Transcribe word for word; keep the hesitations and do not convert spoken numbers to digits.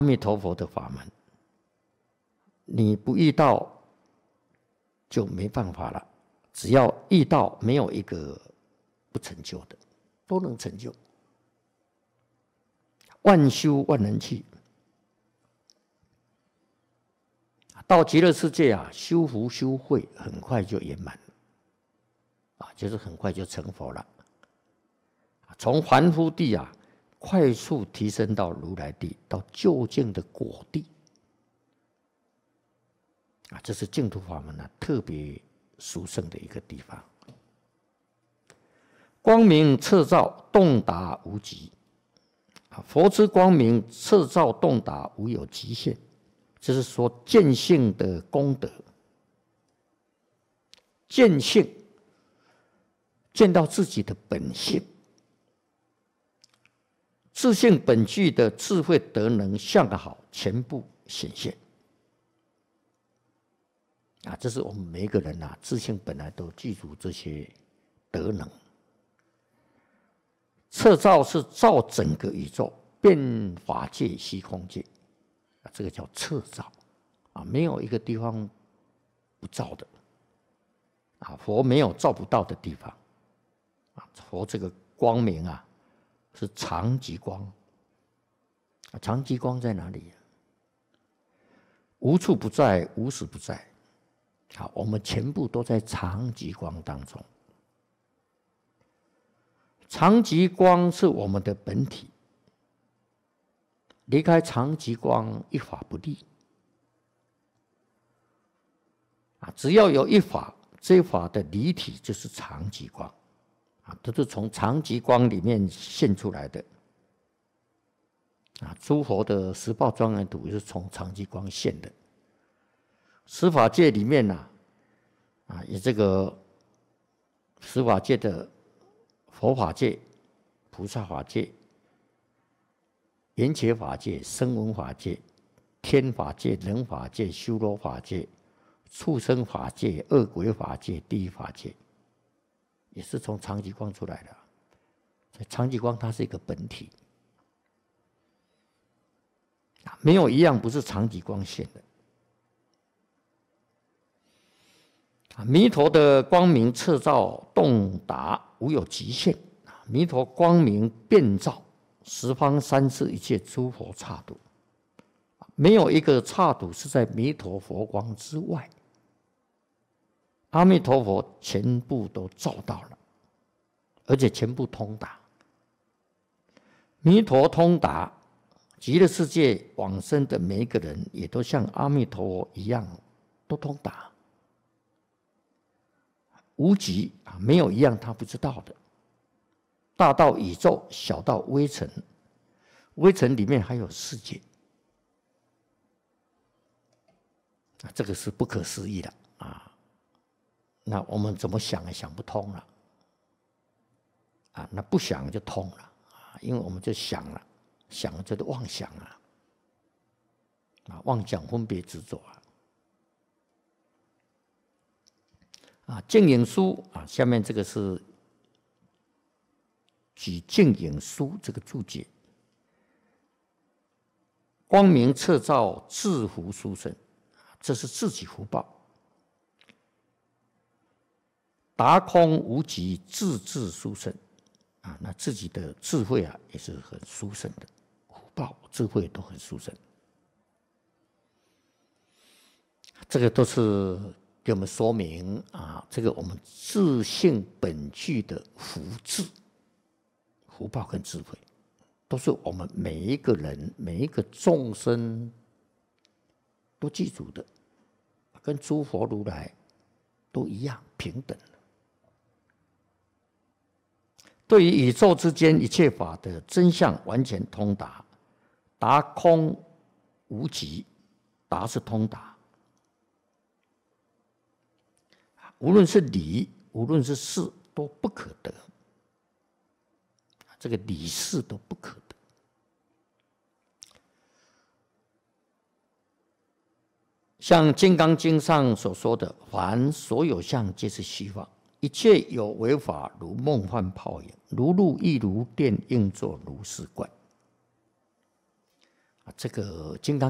阿弥陀佛的法门，你不遇到就没办法了。只要遇到，没有一个不成就的，都能成就。万修万能去，到极乐世界啊，修福修慧很快就圆满了，啊，就是很快就成佛了。从凡夫地啊，快速提升到如来地，到究竟的果地，啊，这是净土法门啊特别殊胜的一个地方。光明彻照，洞达无极。佛之光明彻照洞达，无有极限。就是说，见性的功德，见性，见到自己的本性，自性本具的智慧德能相好，全部显现。啊，这是我们每一个人啊，自性本来都具足这些德能。彻照是照整个宇宙，遍法界、虚空界，啊，这个叫彻照啊，没有一个地方不照的啊，佛没有照不到的地方啊，佛这个光明啊，是常极光啊，常极光在哪里？无处不在，无时不在。好，我们全部都在常极光当中。常极光是我们的本体，离开常极光，一法不立。啊，只要有一法，这法的离体就是常极光，啊，都是从常极光里面现出来的。啊，诸佛的十报庄严土也是从常极光现的。十法界里面呢、啊，啊，有这个十法界的佛法界、菩萨法界、缘觉法界、声闻法界、天法界、人法界、修罗法界、畜生法界、恶鬼法界、地狱法界，也是从常极光出来的。所以常极光它是一个本体，没有一样不是常极光现的。弥陀的光明彻照洞达，无有极限。弥陀光明遍照十方三世一切诸佛刹土，没有一个刹土是在弥陀佛光之外。阿弥陀佛全部都照到了，而且全部通达。弥陀通达，极乐世界往生的每一个人，也都像阿弥陀佛一样，都通达。无极啊，没有一样他不知道的。大到宇宙，小到微尘，微尘里面还有世界，啊，这个是不可思议的啊！那我们怎么想也想不通了，啊，那不想就通了啊，因为我们就想了，想了就是妄想啊，啊，妄想分别执着啊。啊，净影书啊，下面这个是举净影书这个注解，光明彻照，自福殊胜，这是自己福报。达空无极，自智殊胜啊，那自己的智慧啊也是很殊胜的，福报、智慧都很殊胜。这个都是给我们说明啊，这个我们自性本具的福智、福报跟智慧，都是我们每一个人、每一个众生都记住的，跟诸佛如来都一样平等的。对于宇宙之间一切法的真相完全通达，达空无极，达是通达。无论是理，无论是事，都不可得。这个理事都不可得。像《金刚经》上所说的，凡所有相，皆是虚妄。一切有为法，如梦幻泡影，如露亦如电，应作如是观。 啊，这个《金刚